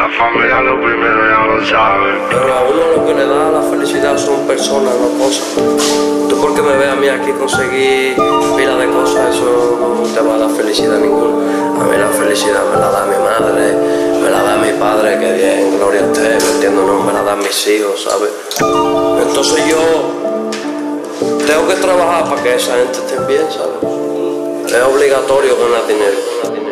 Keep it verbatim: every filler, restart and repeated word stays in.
La familia lo primero, ya lo sabes. Pero a uno lo que le da la felicidad son personas, no cosas. Tú porque me ves a mí aquí conseguir pila de cosas, eso no te va a dar felicidad ninguna. A mí la felicidad me la da mi madre, me la da mi padre, que Dios en gloria esté, ¿me entiendes? No, me la dan mis hijos, ¿sabes? Entonces yo tengo que trabajar para que esa gente esté bien, ¿sabes? Es obligatorio ganar dinero.